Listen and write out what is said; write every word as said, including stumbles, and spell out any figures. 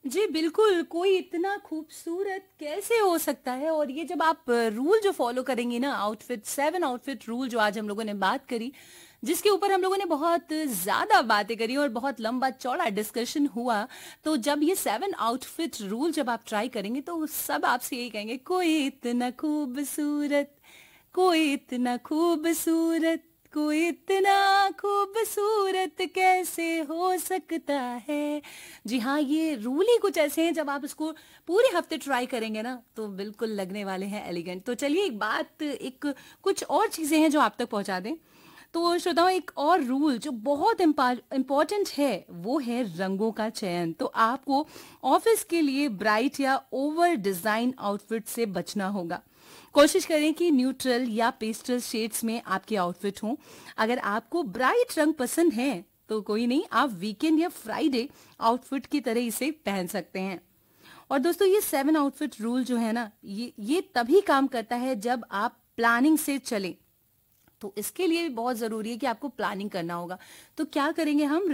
जी बिल्कुल, कोई इतना खूबसूरत कैसे हो सकता है? और ये जब आप रूल जो फॉलो करेंगी ना, आउटफिट सेवन आउटफिट रूल जो आज हम लोगों ने बात करी, जिसके ऊपर हम लोगों ने बहुत ज़्यादा बातें करी और बहुत लंबा चौड़ा डिस्कशन हुआ। तो जब ये सेवन आउटफिट रूल जब आप ट्राई करेंगे तो सब आपसे यही कहेंगे, कोई इतना खूबसूरत, कोई इतना खूबसूरत, कोई इतना खूबसूरत कैसे हो सकता है। जी हाँ, ये रूल ही कुछ ऐसे हैं, जब आप इसको पूरे हफ्ते ट्राई करेंगे ना तो बिल्कुल लगने वाले हैं एलिगेंट। तो चलिए एक बात, एक कुछ और चीजें हैं जो आप तक पहुंचा दें। तो श्रोताओं, एक और रूल जो बहुत इम्पोर्टेंट है वो है रंगों का चयन। तो आपको ऑफिस के लिए ब्राइट या ओवर डिजाइन आउटफिट से बचना होगा। कोशिश करें कि न्यूट्रल या पेस्टल शेड्स में आपके आउटफिट हों। अगर आपको ब्राइट रंग पसंद है तो कोई नहीं, आप वीकेंड या फ्राइडे आउटफिट की तरह इसे पहन सकते हैं। और दोस्तों, ये सेवन आउटफिट रूल जो है ना, ये ये तभी काम करता है जब आप प्लानिंग से चलें। तो इसके लिए भी बहुत जरूरी है कि आपको प्लानिंग करना होगा। तो क्या करेंगे हम?